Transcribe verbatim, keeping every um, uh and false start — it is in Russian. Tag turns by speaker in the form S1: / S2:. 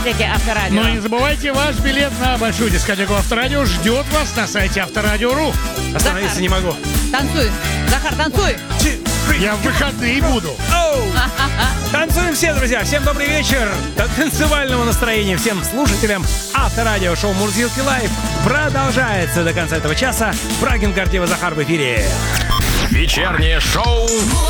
S1: Авторадио.
S2: Но не забывайте, ваш билет на большую дискотеку Авторадио ждет вас на сайте Авторадио точка ру.
S3: Остановиться
S1: Захар.
S3: не могу.
S1: Танцуй. Захар, танцуй.
S2: Я в выходные буду.
S3: Оу! Танцуем все, друзья. Всем добрый вечер. Танцевального настроения всем слушателям. Авторадио шоу Мурзилки Лайв продолжается до конца этого часа. Брагин, Гордеева, Захар в эфире.
S4: Вечернее шоу